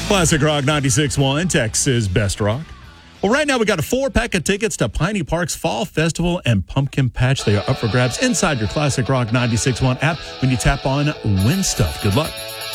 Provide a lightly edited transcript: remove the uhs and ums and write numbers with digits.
Classic Rock 96.1, Texas Best Rock. Well, right now we got a 4-pack of tickets to Piney Park's Fall Festival and Pumpkin Patch. They are up for grabs inside your Classic Rock 96.1 app when you tap on Win Stuff. Good luck.